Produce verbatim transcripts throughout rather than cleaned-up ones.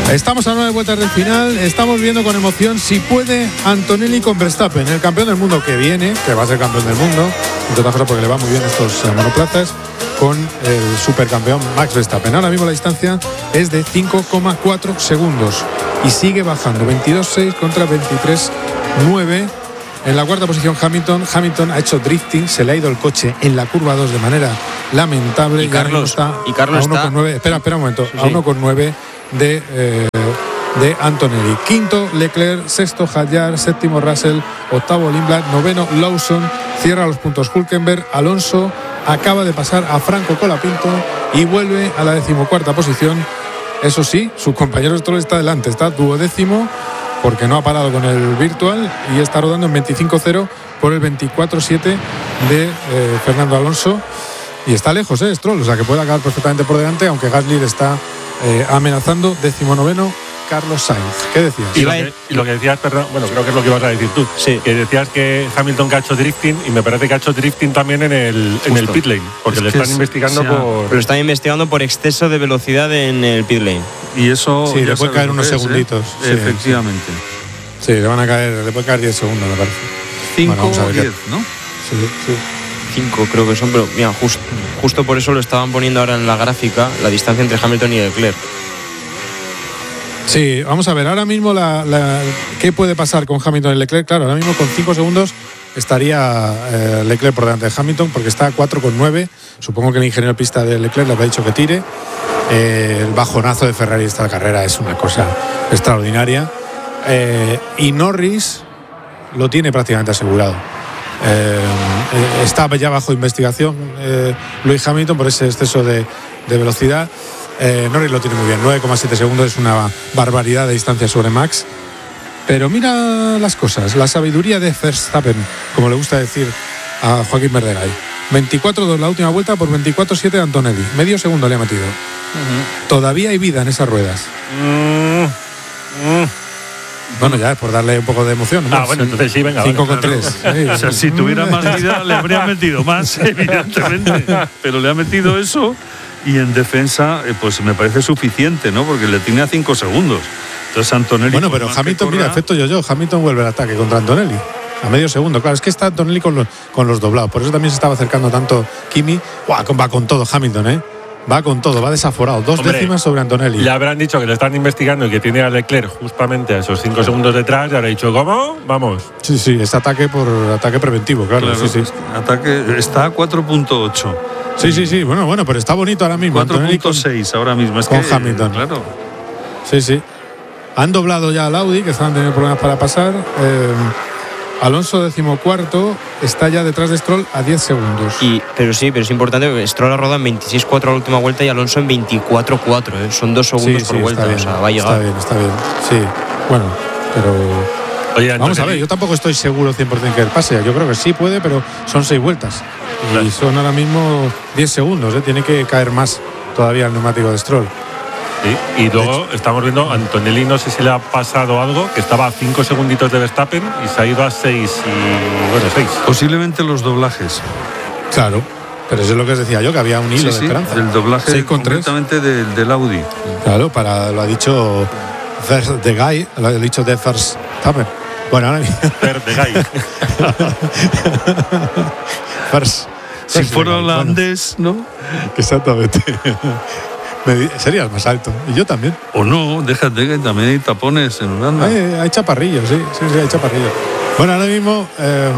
Estamos a nueve vueltas del final, estamos viendo con emoción si puede Antonelli con Verstappen, el campeón del mundo que viene, que va a ser campeón del mundo, entre otras cosas porque le va muy bien estos eh, monoplazas, con el supercampeón Max Verstappen. Ahora mismo la distancia es de cinco coma cuatro segundos y sigue bajando, veintidós seis contra veintitrés nueve. En la cuarta posición Hamilton, Hamilton ha hecho drifting, se le ha ido el coche en la curva dos de manera lamentable. Y Carlos está y Carlos a uno coma nueve, espera, espera un momento, sí, sí. a uno coma nueve de, eh, de Antonelli. Quinto Leclerc, sexto Hadjar, séptimo Russell, octavo Lindblad, noveno Lawson, cierra los puntos Hülkenberg. Alonso acaba de pasar a Franco Colapinto y vuelve a la decimocuarta posición. Eso sí, su compañero Stroll está delante, está duodécimo porque no ha parado con el virtual y está rodando en veinticinco cero por el veinticuatro siete de eh, Fernando Alonso. Y está lejos, ¿eh? Stroll, o sea que puede acabar perfectamente por delante, aunque Gasly está eh, amenazando. Decimonoveno Carlos Sainz. ¿Qué decías? Y lo que, y lo que decías, perdón, bueno, creo que es lo que ibas a decir tú. Sí. Que decías que Hamilton que ha hecho drifting, y me parece que ha hecho drifting también en el, en el pit lane, porque es le están es, investigando o sea, por. Pero lo están investigando por exceso de velocidad en el pit lane. Y eso. Sí, le puede caer unos es, segunditos. ¿eh? Sí, efectivamente. Sí, le van a caer, le puede caer diez segundos, me parece. cinco o diez, ¿no? Sí, sí. cinco creo que son, pero mira, just, justo por eso lo estaban poniendo ahora en la gráfica, la distancia entre Hamilton y Leclerc. Sí, vamos a ver, ahora mismo la, la, ¿qué puede pasar con Hamilton y Leclerc? Claro, ahora mismo con cinco segundos estaría eh, Leclerc por delante de Hamilton porque está a cuatro coma nueve. Supongo que el ingeniero de pista de Leclerc le habrá dicho que tire. Eh, el bajonazo de Ferrari esta carrera es una cosa extraordinaria. Eh, y Norris lo tiene prácticamente asegurado. Eh, está ya bajo investigación eh, Lewis Hamilton por ese exceso de, de velocidad. eh, Norris lo tiene muy bien, nueve coma siete segundos, es una barbaridad de distancia sobre Max. Pero mira las cosas, la sabiduría de Verstappen, como le gusta decir a Joaquín Verderay. veinticuatro dos la última vuelta por veinticuatro siete de Antonelli, medio segundo le ha metido. Uh-huh. Todavía hay vida en esas ruedas. Uh-huh. Uh-huh. Bueno, ya es por darle un poco de emoción. Ah, bueno, entonces sí, venga. cinco con tres. Sí. O sea, si tuviera más vida, le habría metido más, evidentemente. Pero le ha metido eso y en defensa, pues me parece suficiente, ¿no? Porque le tiene a cinco segundos. Entonces, Antonelli. Bueno, pero Hamilton, mira, efecto yo-yo. Hamilton vuelve al ataque contra Antonelli. A medio segundo. Claro, es que está Antonelli con los, con los doblados. Por eso también se estaba acercando tanto Kimi. ¡Guau! Va con todo Hamilton, ¿eh? Va con todo, va desaforado. Dos Hombre, décimas sobre Antonelli. Le habrán dicho que le están investigando y que tiene a Leclerc justamente a esos cinco segundos detrás. Y habrá dicho, ¿cómo? Vamos. Sí, sí, es ataque por ataque preventivo, claro. claro sí, sí. Ataque está a cuatro punto ocho. Sí, sí, sí. Bueno, bueno, pero está bonito ahora mismo. cuatro punto seis ahora mismo. Es con que, Hamilton. Claro. Sí, sí. Han doblado ya al Audi, que estaban teniendo problemas para pasar. Eh, Alonso decimocuarto está ya detrás de Stroll a diez segundos. Y, pero sí, pero es importante porque Stroll ha rodado en veintiséis cuatro a la última vuelta y Alonso en veinticuatro cuatro. ¿eh? Son dos segundos sí, por sí, vuelta. Bien, o sea, va a llegar. Está bien, está bien. Sí, bueno, pero. Oye, vamos a ver, yo tampoco estoy seguro cien por ciento que él pase. Yo creo que sí puede, pero son seis vueltas. Claro. Y son ahora mismo diez segundos. ¿eh? Tiene que caer más todavía el neumático de Stroll. Sí, y luego estamos viendo Antonelli, no sé si le ha pasado algo, que estaba a cinco segunditos de Verstappen y se ha ido a seis y bueno, seis. Posiblemente los doblajes. Claro, pero eso es lo que os decía yo, que había un hilo sí, de esperanza. Sí, el doblaje concretamente del, del Audi. Claro, para, lo ha dicho The Guy, lo ha dicho de Verstappen. Bueno, ahora mismo. The Guy. First. Si fuera holandés, bueno. ¿No? Exactamente. Serías más alto. Y yo también. O no, déjate que también hay tapones en Holanda. Hay, hay chaparrillos, sí, sí, sí, hay chaparrillos. Bueno, ahora mismo. Eh,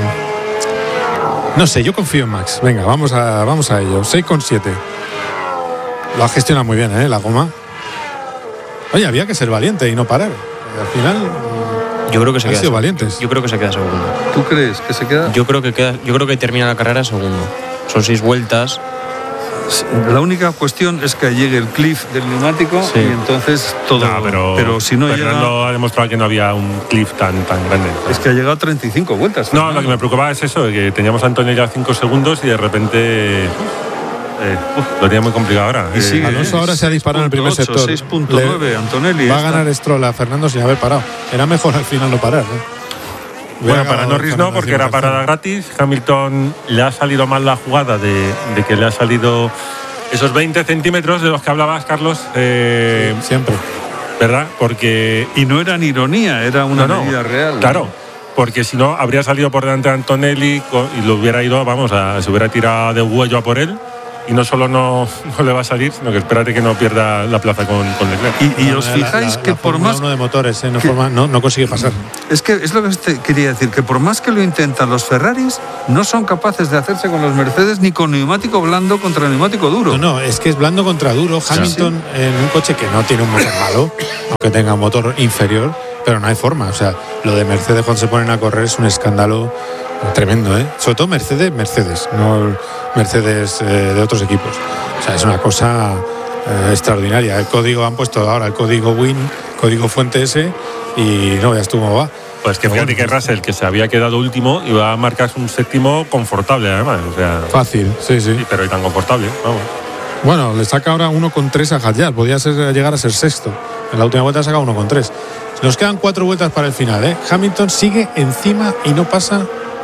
no sé, yo confío en Max. Venga, vamos a, vamos a ello. seis coma siete. Lo ha gestionado muy bien, ¿eh? La goma. Oye, había que ser valiente y no parar. Al final. Yo creo que se ha queda. sido valientes. Yo creo que se queda segundo. ¿Tú crees que se queda? Yo creo que queda. Yo creo que termina la carrera segundo. Son seis vueltas. La única cuestión es que llegue el cliff del neumático sí. Y entonces todo. No, pero, pero si no Fernando llega. ha demostrado que no había un cliff tan, tan grande. Es que ha llegado a treinta y cinco vueltas. No, Fernando. Lo que me preocupaba es eso, que teníamos a Antonio ya cinco segundos y de repente. Eh, uf, lo tenía muy complicado ahora. Y sí, eh, Alonso ahora se ha disparado en el primer ocho, sector. seis punto nueve, Antonelli. Va a ganar Stroll a Fernando sin haber parado. Era mejor al final no parar. ¿eh? Bueno, para Norris no, porque era parada gratis. Hamilton le ha salido mal la jugada de, de que le ha salido esos veinte centímetros de los que hablabas, Carlos. Eh, sí, siempre. ¿verdad? Porque... Y no era ni ironía, era una no, no, medida real. Claro, porque si no, habría salido por delante de Antonelli y lo hubiera ido, vamos, a, se hubiera tirado de huello a por él. Y no solo no, no le va a salir, sino que espérate que no pierda la plaza con, con Leclerc. Y, y os fijáis la, la, que la por más... uno de motores, ¿eh? no, que, forma, no, no consigue pasar. Es que es lo que te quería decir, que por más que lo intentan los Ferraris, no son capaces de hacerse con los Mercedes ni con neumático blando contra neumático duro. No, no, es que es blando contra duro. Hamilton sí. en un coche que no tiene un motor malo, aunque tenga un motor inferior, pero no hay forma. O sea, lo de Mercedes cuando se ponen a correr es un escándalo tremendo, ¿eh? Sobre todo Mercedes, Mercedes, no Mercedes eh, de otros equipos. O sea, es una cosa eh, extraordinaria. El código, han puesto ahora el código Win, código fuente ese, y no veas tú cómo va. Pues que fíjate que Russell, que se había quedado último, iba a marcar un séptimo confortable, además. O sea, fácil, sí, sí. sí pero y tan confortable, vamos. Bueno, le saca ahora uno coma tres a Hadjar, podía ser, llegar a ser sexto. En la última vuelta saca uno coma tres. Nos quedan cuatro vueltas para el final, ¿eh? Hamilton sigue encima y no pasa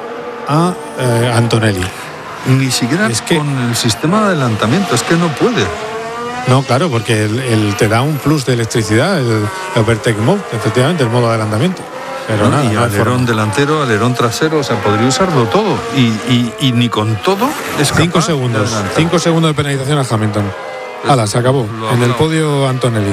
a eh, Antonelli. Ni siquiera es que, con el sistema de adelantamiento, es que no puede. No, claro, porque el, el te da un plus de electricidad, el, el Overtake Mode, efectivamente, el modo de adelantamiento. Pero no, nada, y no alerón delantero, alerón trasero, o sea, podría usarlo todo. Y, y, y ni con todo es Cinco segundos, cinco segundos de penalización a Hamilton. Hala, se acabó. En el podio Antonelli.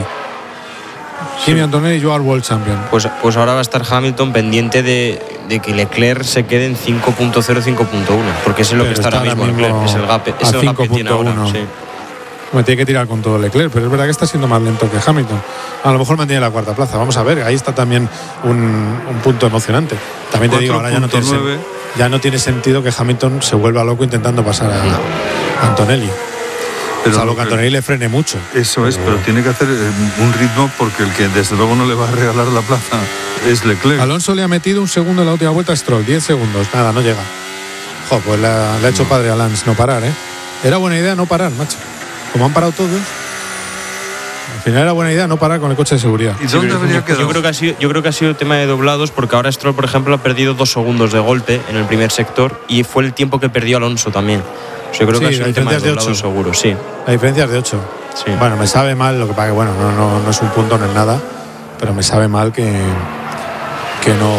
Kimi Antonelli, you are world champion. Pues, pues ahora va a estar Hamilton pendiente de, de que Leclerc se quede en cinco punto cero, cinco punto uno, porque ese es lo pero que está ahora mismo, mismo Leclerc, es el gap, es el gap que tiene ahora. Sí. Me tiene que tirar con todo Leclerc, pero es verdad que está siendo más lento que Hamilton. A lo mejor mantiene la cuarta plaza. Vamos a ver, ahí está también un, un punto emocionante. También te digo, ahora ya no, tiene sen, ya no tiene sentido que Hamilton se vuelva loco intentando pasar a, no. a Antonelli. Pero salvo que Antonelli le frene mucho. Eso es, pero, pero tiene que hacer un ritmo porque el que desde luego no le va a regalar la plaza es Leclerc. Alonso le ha metido un segundo en la última vuelta a Stroll, diez segundos, nada, no llega. Jo, pues le ha, le ha hecho no. padre a Lance no parar, ¿eh? Era buena idea no parar, macho. Como han parado todos, al final era buena idea no parar con el coche de seguridad. ¿Y dónde habría quedado? Yo creo que ha sido, yo creo que ha sido tema de doblados, porque ahora Stroll, por ejemplo, ha perdido dos segundos de golpe en el primer sector y fue el tiempo que perdió Alonso también. O sea, yo creo sí, que ha sido un tema de doblados seguro, sí. La diferencia es de ocho. Sí. Bueno, me sabe mal, lo que pasa que bueno, no, no, no es un punto, no es nada, pero me sabe mal que, que no...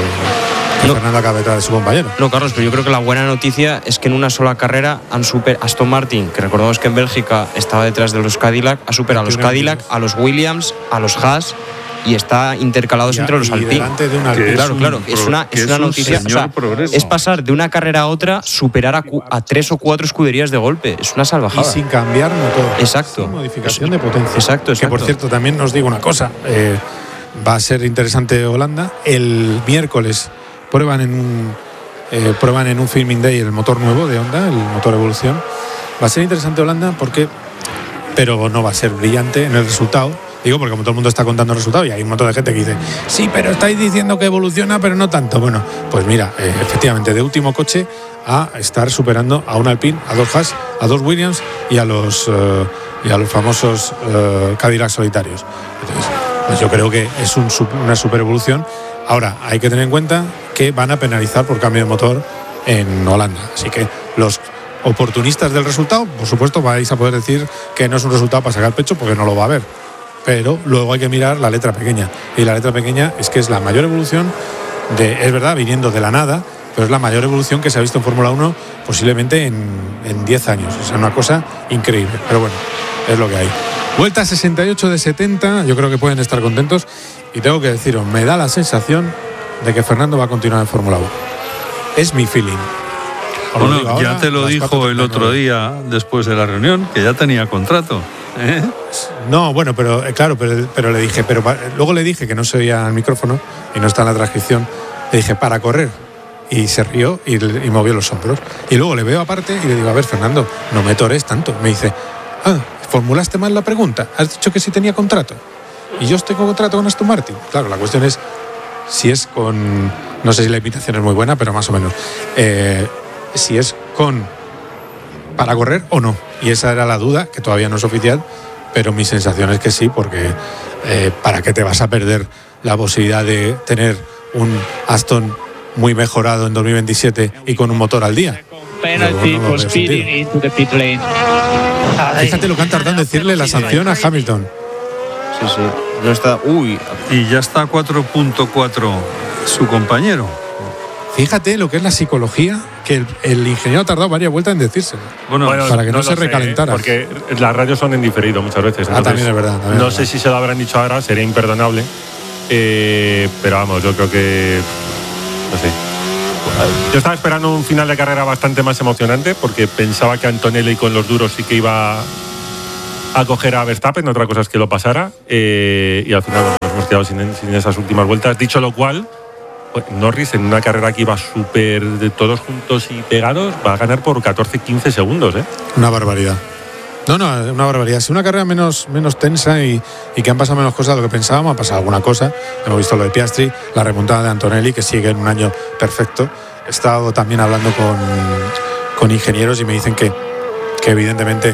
No, Fernando acabe detrás de su compañero. No, Carlos, pero yo creo que la buena noticia es que en una sola carrera han super Aston Martin, que recordamos que en Bélgica estaba detrás de los Cadillac, ha superado a los Cadillac, a los Williams, a los Haas y está intercalados y, entre los Alpine. De una Alpine. Claro, claro, es una, es una es noticia. O sea, es pasar de una carrera a otra, superar a, a tres o cuatro escuderías de golpe. Es una salvajada. Y sin cambiar motor. Exacto. Sin modificación de potencia. Exacto, exacto. Que por cierto, también nos digo una cosa. Eh, va a ser interesante Holanda. El miércoles prueban en un eh, prueban en un filming day el motor nuevo de Honda, el motor Evolución. Va a ser interesante Holanda porque, pero no va a ser brillante en el resultado. Digo porque como todo el mundo está contando el resultado y hay un montón de gente que dice sí, pero estáis diciendo que evoluciona, pero no tanto. Bueno, pues mira, eh, efectivamente de último coche a estar superando a un Alpine, a dos Haas, a dos Williams y a los eh, y a los famosos eh, Cadillac solitarios. Entonces, pues yo creo que es un, una super evolución. Ahora, hay que tener en cuenta que van a penalizar por cambio de motor en Holanda. Así que los oportunistas del resultado, por supuesto, vais a poder decir que no es un resultado para sacar pecho porque no lo va a haber. Pero luego hay que mirar la letra pequeña. Y la letra pequeña es que es la mayor evolución, de, es verdad, viniendo de la nada, pero es la mayor evolución que se ha visto en Fórmula uno posiblemente en diez años. O sea, una cosa increíble. Pero bueno, es lo que hay. Vuelta sesenta y ocho de setenta, yo creo que pueden estar contentos. Y tengo que deciros, me da la sensación de que Fernando va a continuar en Fórmula uno. Es mi feeling. Bueno, ya ahora, te lo dijo el otro día, después de la reunión, que ya tenía contrato. ¿Eh? No, bueno, pero eh, claro, pero, pero le dije, pero luego le dije que no se oía el micrófono y no está en la transcripción. Le dije, para correr. Y se rió y, y movió los hombros. Y luego le veo aparte y le digo, a ver, Fernando, no me tores tanto. Me dice, ah, formulaste mal la pregunta. Has dicho que sí tenía contrato. Y yo estoy con contrato con Aston Martin. Claro, la cuestión es si es con, no sé si la invitación es muy buena, pero más o menos, eh, si es con para correr o no. Y esa era la duda, que todavía no es oficial, pero mi sensación es que sí, porque eh, ¿para qué te vas a perder la posibilidad de tener un Aston muy mejorado en dos mil veintisiete y con un motor al día? Penalty for speeding into the pit lane. Fíjate lo que han tardado en decirle la sanción a Hamilton. Sí, sí. No está. Uy. Y ya está a cuatro punto cuatro su compañero. Fíjate lo que es la psicología, que el, el ingeniero ha tardado varias vueltas en decírselo. Bueno, Bueno, para que no, no se lo sé, recalentara. porque las radios son en diferido muchas veces. Ah, también es verdad. También no es sé verdad. si se lo habrán dicho ahora, sería imperdonable. Eh, pero vamos, yo creo que. No sé. Yo estaba esperando un final de carrera bastante más emocionante, porque pensaba que Antonelli con los duros sí que iba a coger a Verstappen, otra cosa es que lo pasara. Eh, y al final bueno, nos hemos quedado sin, sin esas últimas vueltas. Dicho lo cual. Norris en una carrera que iba súper de todos juntos y pegados va a ganar por catorce quince segundos, ¿eh? Una barbaridad. No, no, una barbaridad. Si una carrera menos, menos tensa y, y que han pasado menos cosas de lo que pensábamos, ha pasado alguna cosa. Hemos visto lo de Piastri, la remontada de Antonelli, que sigue en un año perfecto. He estado también hablando con, con ingenieros y me dicen que, que evidentemente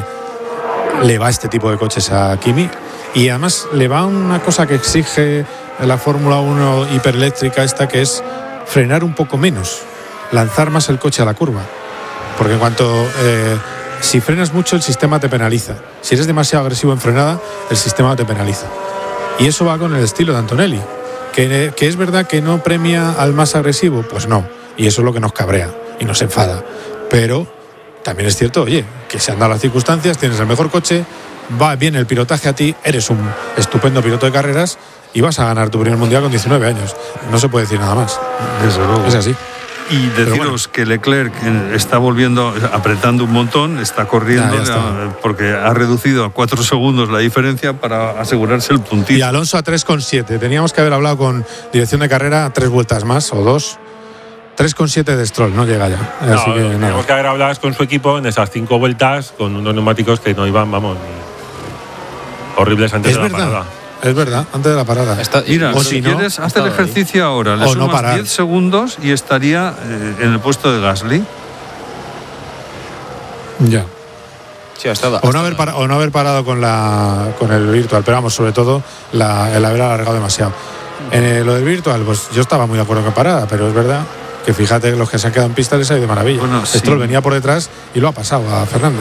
le va este tipo de coches a Kimi. Y además le va una cosa que exige la Fórmula uno hipereléctrica esta, que es frenar un poco menos, lanzar más el coche a la curva. Porque en cuanto eh, si frenas mucho el sistema te penaliza. Si eres demasiado agresivo en frenada, el sistema te penaliza. Y eso va con el estilo de Antonelli. ¿Que, que es verdad que no premia al más agresivo? Pues no. Y eso es lo que nos cabrea y nos enfada. Pero también es cierto, oye, que se han dado las circunstancias, tienes el mejor coche, va bien el pilotaje a ti, eres un estupendo piloto de carreras y vas a ganar tu primer mundial con diecinueve años. No se puede decir nada más. Desde luego. Es así. Y deciros bueno, que Leclerc está volviendo, apretando un montón, está corriendo, ya, ya está. Porque ha reducido a cuatro segundos la diferencia para asegurarse el puntito. Y Alonso a tres coma siete. Teníamos que haber hablado con dirección de carrera tres vueltas más o dos. tres coma siete de Stroll, no llega ya. No, Así que, tenemos nada. que haber hablado con su equipo en esas cinco vueltas con unos neumáticos que no iban, vamos, horribles antes es de verdad, la parada. Es verdad, antes de la parada. Está, Mira, o si si no, quieres, haz el ejercicio ahí. Ahora. Le o no sumas parar. diez segundos y estaría eh, en el puesto de Gasly. Ya. Sí, ha estado, o, no haber para, o no haber parado con, la, con el virtual, pero vamos, sobre todo la, el haber alargado demasiado. En eh, lo del virtual, pues yo estaba muy de acuerdo con parada, pero es verdad que fíjate que los que se han quedado en pista les ha ido de maravilla. Bueno, Stroll sí. venía por detrás y lo ha pasado a Fernando.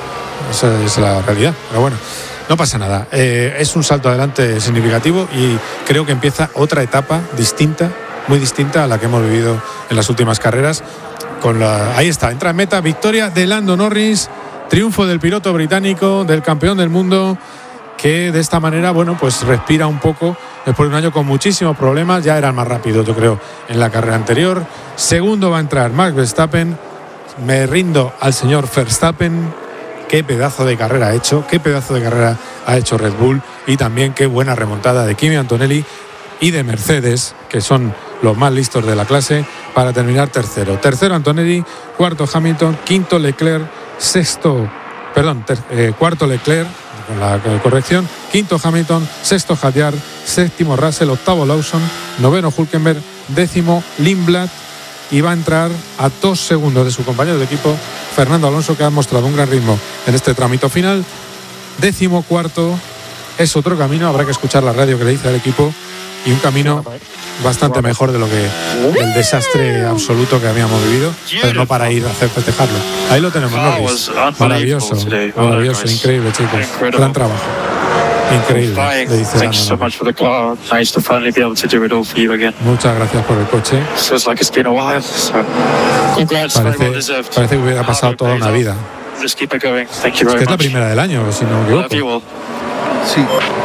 Esa es la realidad, pero bueno. No pasa nada, eh, es un salto adelante significativo y creo que empieza otra etapa distinta, muy distinta a la que hemos vivido en las últimas carreras. Con la, ahí está, entra en meta, victoria de Lando Norris, triunfo del piloto británico, del campeón del mundo, que de esta manera, bueno, pues respira un poco después de un año con muchísimos problemas. Ya era el más rápido, yo creo, en la carrera anterior. Segundo va a entrar Max Verstappen. Me rindo al señor Verstappen. Qué pedazo de carrera ha hecho, qué pedazo de carrera ha hecho Red Bull y también qué buena remontada de Kimi Antonelli y de Mercedes, que son los más listos de la clase, para terminar tercero. Tercero Antonelli, cuarto Hamilton, quinto Leclerc, sexto, perdón, ter, eh, cuarto Leclerc, con la corrección, quinto Hamilton, sexto Hadjar, séptimo Russell, octavo Lawson, noveno Hülkenberg, décimo Lindblad, y va a entrar a dos segundos de su compañero de equipo Fernando Alonso, que ha mostrado un gran ritmo en este trámite final. Décimo cuarto es otro camino, habrá que escuchar la radio que le dice al equipo, y un camino bastante mejor de lo que el desastre absoluto que habíamos vivido, pero no para ir a hacer festejarlo. Ahí lo tenemos, Norris. Maravilloso, maravilloso, increíble, chicos. Gran trabajo. Increíble, le dice Thank you so much for the car. Nice to finally be able to do it all for you again. Muchas gracias por el coche. Feels like it's been a while. So, congrats, very well Parece, deserved. parece que hubiera pasado toda una vida. Just keep it going. Thank you Es very que es la much. primera del año, si no me Love you equivoco. all. Sí.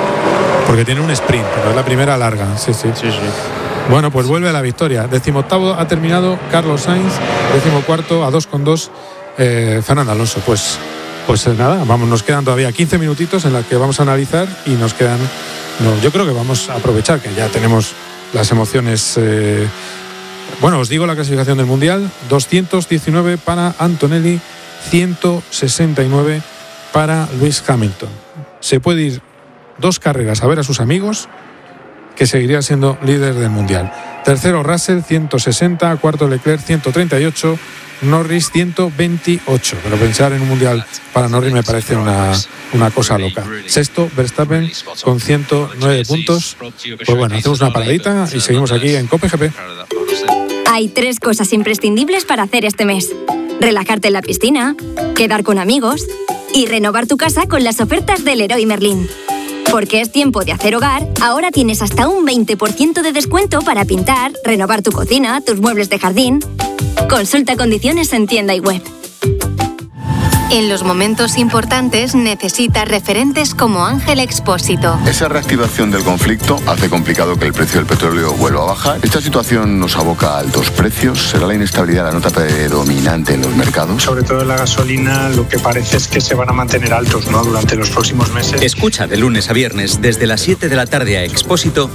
Porque tiene un sprint, pero es la primera larga. Sí, sí. Sí, sí. Bueno, pues vuelve a la victoria. Decimoctavo ha terminado Carlos Sainz. Decimocuarto a dos con dos eh, Fernando Alonso. Pues, pues nada, vamos, nos quedan todavía quince minutitos en los que vamos a analizar y nos quedan. No, yo creo que vamos a aprovechar que ya tenemos las emociones. Eh, bueno, os digo la clasificación del Mundial: doscientos diecinueve para Antonelli, ciento sesenta y nueve para Lewis Hamilton. Se puede ir dos carreras a ver a sus amigos, que seguiría siendo líder del Mundial. Tercero Russell, ciento sesenta. Cuarto Leclerc, ciento treinta y ocho. Norris, ciento veintiocho. Pero pensar en un Mundial para Norris me parece una, una cosa loca. Sexto Verstappen con ciento nueve puntos. Pues bueno, hacemos una paradita y seguimos aquí en Cope G P. Hay tres cosas imprescindibles para hacer este mes: relajarte en la piscina, quedar con amigos y renovar tu casa con las ofertas del Leroy Merlin. Porque es tiempo de hacer hogar, ahora tienes hasta un veinte por ciento de descuento para pintar, renovar tu cocina, tus muebles de jardín. Consulta condiciones en tienda y web. En los momentos importantes necesitas referentes como Ángel Expósito. Esa reactivación del conflicto hace complicado que el precio del petróleo vuelva a bajar. Esta situación nos aboca a altos precios. ¿Será la inestabilidad la nota predominante en los mercados? Sobre todo en la gasolina, lo que parece es que se van a mantener altos, ¿no?, durante los próximos meses. Escucha de lunes a viernes desde las siete de la tarde a Expósito